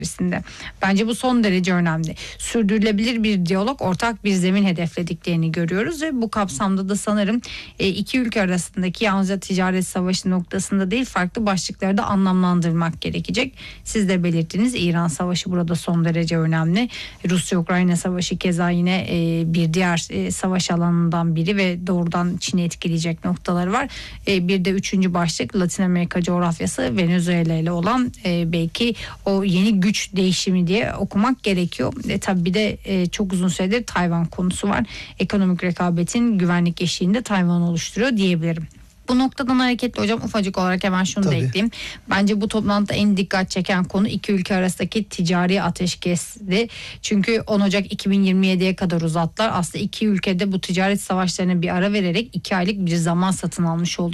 Bence bu son derece önemli. Sürdürülebilir bir diyalog, ortak bir zemin hedeflediklerini görüyoruz ve bu kapsamda da sanırım iki ülke arasındaki yalnızca ticaret savaşı noktasında değil, farklı başlıkları da anlamlandırmak gerekecek. Siz de belirttiniz, İran savaşı burada son derece önemli. Rusya-Ukrayna savaşı keza yine bir diğer savaş alanından biri ve doğrudan Çin'i etkileyecek noktaları var. Bir de üçüncü başlık Latin Amerika coğrafyası, Venezuela ile olan belki o yeni güç değişimi diye okumak gerekiyor. Tabii bir de çok uzun süredir Tayvan konusu var. Ekonomik rekabetin güvenlik eşiğinde Tayvan oluşturuyor diyebilirim. Bu noktadan hareketle hocam ufacık olarak hemen şunu da ekleyeyim. Bence bu toplantıda en dikkat çeken konu iki ülke arasındaki ticari ateşkesti. Çünkü 10 Ocak 2027'ye kadar uzattılar. Aslında iki ülkede bu ticaret savaşlarına bir ara vererek 2 aylık bir zaman satın almış oldu.